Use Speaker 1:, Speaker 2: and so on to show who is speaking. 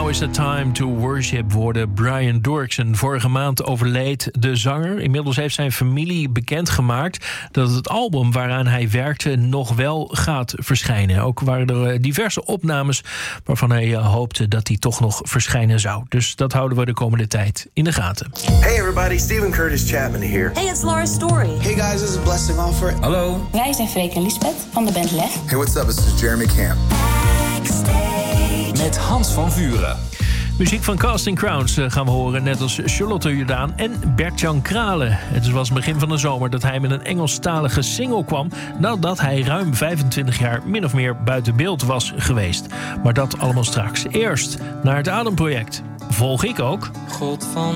Speaker 1: Now is the time to worship, woorden Brian Doerksen. Vorige maand overleed de zanger. Inmiddels heeft zijn familie bekendgemaakt dat het album waaraan hij werkte nog wel gaat verschijnen. Ook waren er diverse opnames waarvan hij hoopte dat die toch nog verschijnen zou. Dus dat houden we de komende tijd in de gaten.
Speaker 2: Hey everybody, Steven Curtis Chapman here.
Speaker 3: Hey, it's Laura Story.
Speaker 2: Hey guys, this is Blessing Offer.
Speaker 4: Hallo.
Speaker 5: Wij zijn Freek en Lisbeth van de band Leg.
Speaker 6: Hey, what's up? This is Jeremy Camp.
Speaker 4: Met Hans van Vuren.
Speaker 1: Muziek van Casting Crowns gaan we horen, net als Charlotte Jordaan en Bert-Jan Kralen. Het was begin van de zomer dat hij met een Engelstalige single kwam, nadat hij ruim 25 jaar min of meer buiten beeld was geweest. Maar dat allemaal straks. Eerst naar het Ademproject. Volg ik ook.
Speaker 7: God van